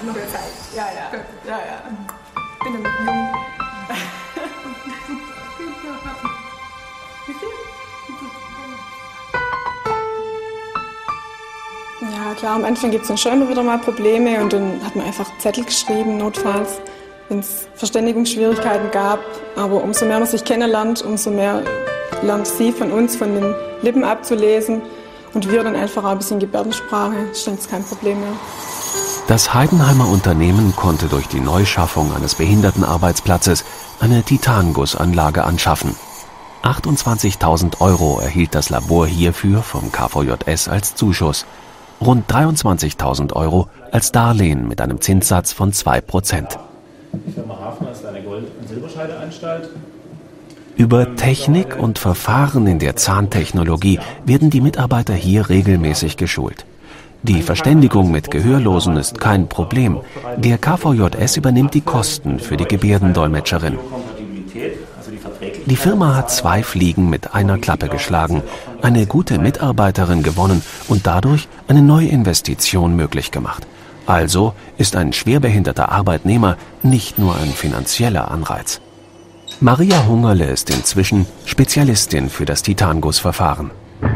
noch Zeit. Ja. Ich bin ja noch jung. Ja, klar, am Anfang gibt es dann schon immer wieder mal Probleme und dann hat man einfach Zettel geschrieben, notfalls, wenn es Verständigungsschwierigkeiten gab. Aber umso mehr man sich kennenlernt, umso mehr lernt sie von uns, von den Lippen abzulesen. Und wir dann einfach ein bisschen Gebärdensprache, ist dann kein Problem mehr. Das Heidenheimer Unternehmen konnte durch die Neuschaffung eines Behindertenarbeitsplatzes eine Titangussanlage anschaffen. 28.000 € erhielt das Labor hierfür vom KVJS als Zuschuss. Rund 23.000 € als Darlehen mit einem Zinssatz von 2%. Die Firma Hafner ist eine Gold- und Silberscheideanstalt. Über Technik und Verfahren in der Zahntechnologie werden die Mitarbeiter hier regelmäßig geschult. Die Verständigung mit Gehörlosen ist kein Problem. Der KVJS übernimmt die Kosten für die Gebärdendolmetscherin. Die Firma hat 2 Fliegen mit einer Klappe geschlagen, eine gute Mitarbeiterin gewonnen und dadurch eine Neuinvestition möglich gemacht. Also ist ein schwerbehinderter Arbeitnehmer nicht nur ein finanzieller Anreiz. Maria Hungerle ist inzwischen Spezialistin für das Titangussverfahren.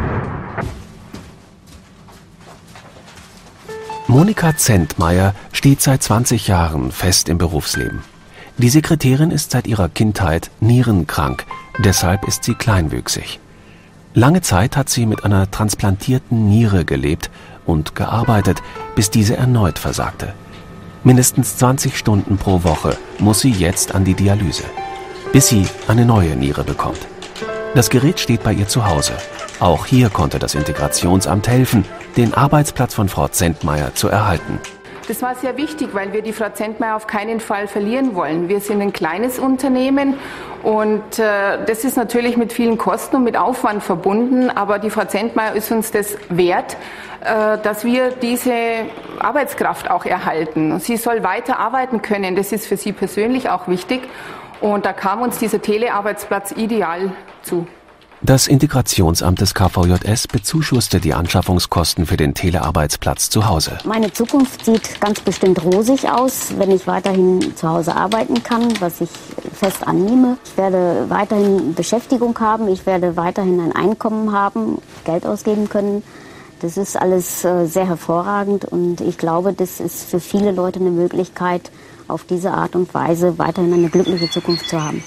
Monika Zentmeier steht seit 20 Jahren fest im Berufsleben. Die Sekretärin ist seit ihrer Kindheit nierenkrank, deshalb ist sie kleinwüchsig. Lange Zeit hat sie mit einer transplantierten Niere gelebt und gearbeitet, bis diese erneut versagte. Mindestens 20 Stunden pro Woche muss sie jetzt an die Dialyse, bis sie eine neue Niere bekommt. Das Gerät steht bei ihr zu Hause. Auch hier konnte das Integrationsamt helfen, den Arbeitsplatz von Frau Zentmeier zu erhalten. Das war sehr wichtig, weil wir die Frau Zentmeier auf keinen Fall verlieren wollen. Wir sind ein kleines Unternehmen und das ist natürlich mit vielen Kosten und mit Aufwand verbunden, aber die Frau Zentmeier ist uns das wert, dass wir diese Arbeitskraft auch erhalten. Sie soll weiter arbeiten können, das ist für sie persönlich auch wichtig. Und da kam uns dieser Telearbeitsplatz ideal zu. Das Integrationsamt des KVJS bezuschusste die Anschaffungskosten für den Telearbeitsplatz zu Hause. Meine Zukunft sieht ganz bestimmt rosig aus, wenn ich weiterhin zu Hause arbeiten kann, was ich fest annehme. Ich werde weiterhin Beschäftigung haben, ich werde weiterhin ein Einkommen haben, Geld ausgeben können. Das ist alles sehr hervorragend und ich glaube, das ist für viele Leute eine Möglichkeit, auf diese Art und Weise weiterhin eine glückliche Zukunft zu haben.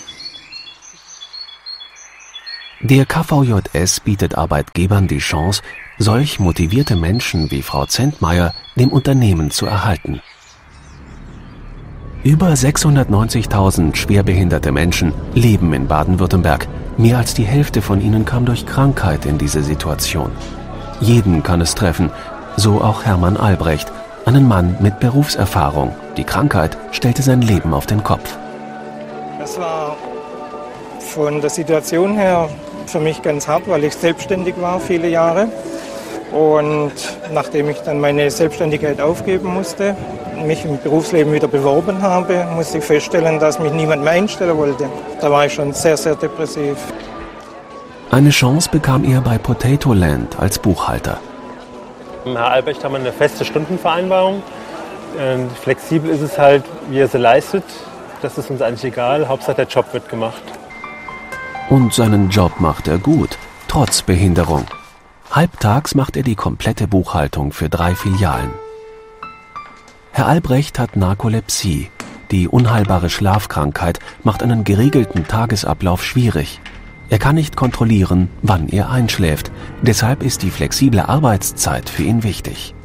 Der KVJS bietet Arbeitgebern die Chance, solch motivierte Menschen wie Frau Zentmeier dem Unternehmen zu erhalten. Über 690.000 schwerbehinderte Menschen leben in Baden-Württemberg. Mehr als die Hälfte von ihnen kam durch Krankheit in diese Situation. Jeden kann es treffen, so auch Hermann Albrecht, einen Mann mit Berufserfahrung. Die Krankheit stellte sein Leben auf den Kopf. Das war von der Situation her für mich ganz hart, weil ich selbstständig war viele Jahre. Und nachdem ich dann meine Selbstständigkeit aufgeben musste, mich im Berufsleben wieder beworben habe, musste ich feststellen, dass mich niemand mehr einstellen wollte. Da war ich schon sehr, sehr depressiv. Eine Chance bekam er bei Potato Land als Buchhalter. Herr Albrecht haben wir eine feste Stundenvereinbarung. Flexibel ist es halt, wie er sie leistet. Das ist uns eigentlich egal. Hauptsache der Job wird gemacht. Und seinen Job macht er gut, trotz Behinderung. Halbtags macht er die komplette Buchhaltung für 3 Filialen. Herr Albrecht hat Narkolepsie. Die unheilbare Schlafkrankheit macht einen geregelten Tagesablauf schwierig. Er kann nicht kontrollieren, wann er einschläft. Deshalb ist die flexible Arbeitszeit für ihn wichtig.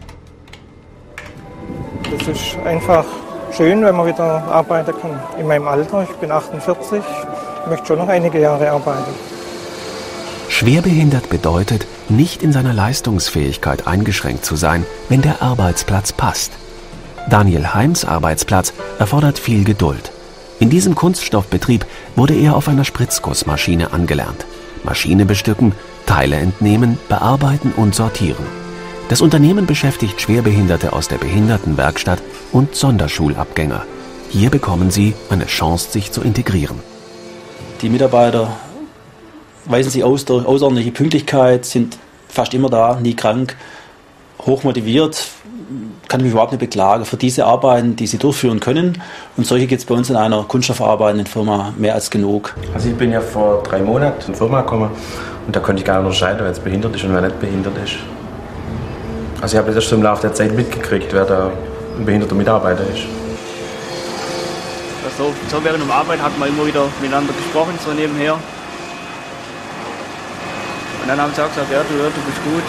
Das ist einfach schön, wenn man wieder arbeiten kann. In meinem Alter, ich bin 48, ich möchte schon noch einige Jahre arbeiten. Schwerbehindert bedeutet, nicht in seiner Leistungsfähigkeit eingeschränkt zu sein, wenn der Arbeitsplatz passt. Daniel Heims Arbeitsplatz erfordert viel Geduld. In diesem Kunststoffbetrieb wurde er auf einer Spritzgussmaschine angelernt. Maschine bestücken, Teile entnehmen, bearbeiten und sortieren. Das Unternehmen beschäftigt Schwerbehinderte aus der Behindertenwerkstatt und Sonderschulabgänger. Hier bekommen sie eine Chance, sich zu integrieren. Die Mitarbeiter weisen sich aus durch außerordentliche Pünktlichkeit, sind fast immer da, nie krank, hochmotiviert, kann ich mich überhaupt nicht beklagen für diese Arbeiten, die sie durchführen können. Und solche gibt es bei uns in einer kunststoffverarbeitenden Firma mehr als genug. Also ich bin ja vor 3 Monaten in die Firma gekommen und da konnte ich gar nicht unterscheiden, wer jetzt behindert ist und wer nicht behindert ist. Also ich habe das erst im Laufe der Zeit mitgekriegt, wer da ein behinderter Mitarbeiter ist. Also, so während der Arbeit hat man immer wieder miteinander gesprochen, so nebenher. Und dann haben sie auch gesagt, ja, du bist gut.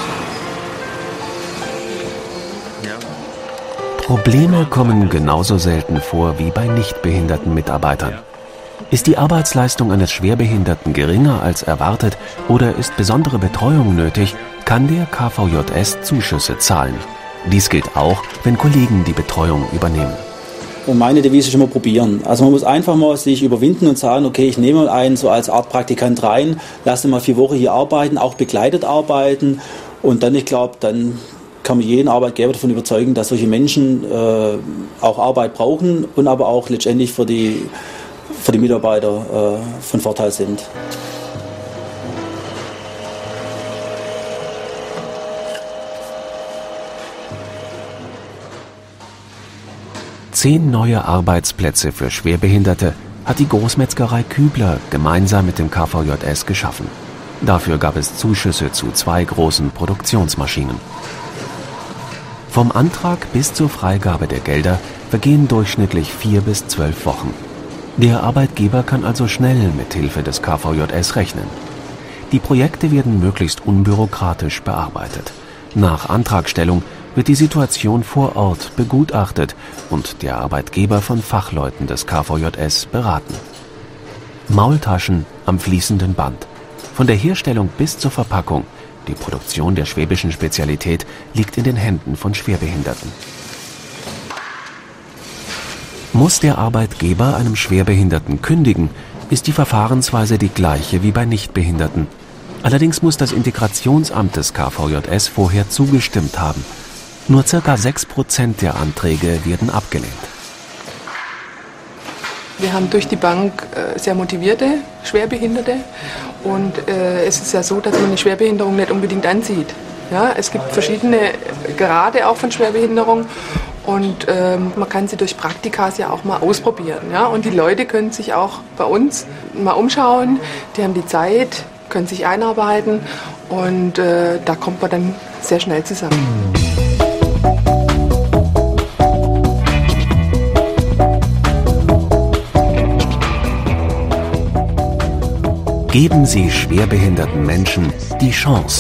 Probleme kommen genauso selten vor wie bei nichtbehinderten Mitarbeitern. Ist die Arbeitsleistung eines Schwerbehinderten geringer als erwartet oder ist besondere Betreuung nötig, kann der KVJS Zuschüsse zahlen. Dies gilt auch, wenn Kollegen die Betreuung übernehmen. Und meine Devise ist immer probieren. Also man muss einfach mal sich überwinden und sagen, okay, ich nehme mal einen so als Art Praktikant rein, lasse mal 4 Wochen hier arbeiten, auch begleitet arbeiten und dann, ich glaube, dann kann man jeden Arbeitgeber davon überzeugen, dass solche Menschen auch Arbeit brauchen und aber auch letztendlich für die Mitarbeiter von Vorteil sind. Zehn neue Arbeitsplätze für Schwerbehinderte hat die Großmetzgerei Kübler gemeinsam mit dem KVJS geschaffen. Dafür gab es Zuschüsse zu 2 großen Produktionsmaschinen. Vom Antrag bis zur Freigabe der Gelder vergehen durchschnittlich 4 bis 12 Wochen. Der Arbeitgeber kann also schnell mit Hilfe des KVJS rechnen. Die Projekte werden möglichst unbürokratisch bearbeitet. Nach Antragstellung wird die Situation vor Ort begutachtet und der Arbeitgeber von Fachleuten des KVJS beraten. Maultaschen am fließenden Band. Von der Herstellung bis zur Verpackung. Die Produktion der schwäbischen Spezialität liegt in den Händen von Schwerbehinderten. Muss der Arbeitgeber einem Schwerbehinderten kündigen, ist die Verfahrensweise die gleiche wie bei Nichtbehinderten. Allerdings muss das Integrationsamt des KVJS vorher zugestimmt haben. Nur ca. 6% der Anträge werden abgelehnt. Wir haben durch die Bank sehr motivierte Schwerbehinderte und es ist ja so, dass man eine Schwerbehinderung nicht unbedingt ansieht. Ja, es gibt verschiedene Grade auch von Schwerbehinderung und man kann sie durch Praktikas ja auch mal ausprobieren. Ja? Und die Leute können sich auch bei uns mal umschauen, die haben die Zeit, können sich einarbeiten und da kommt man dann sehr schnell zusammen. Geben Sie schwerbehinderten Menschen die Chance.